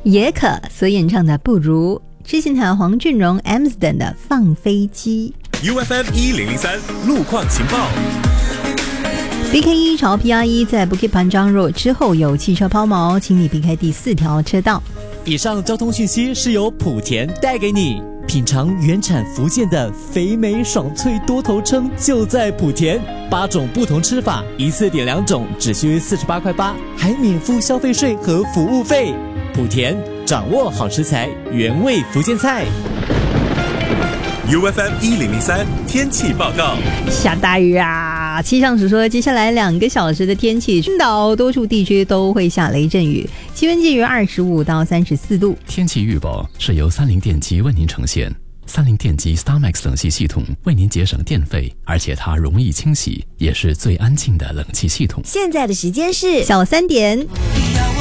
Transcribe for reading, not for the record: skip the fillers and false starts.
野可所演唱的《不如》，知心团黄俊荣 Amsden 的《放飞机》。 UFM 1003路况情报。 BK1 朝 PR1 在 Bukit Panjang Road 之后有汽车抛锚，请你避开第4条车道。 以上交通讯息是由莆田带给你。品尝原产福建的肥美爽脆多头称就在莆田，8种不同吃法，一次点2种，只需48块8，还免付消费税和服务费。莆田掌握好食材，原味福建菜。 UFM 1003天气报告。 下大雨啊！气象署说，接下来2个小时的天气，青岛多处地区都会下雷阵雨，气温介于25到34度。 天气预报是由三菱电机为您呈现。三菱电机 StarMax 冷气系统为您节省电费，而且它容易清洗，也是最安静的冷气系统。 现在的时间是小3点。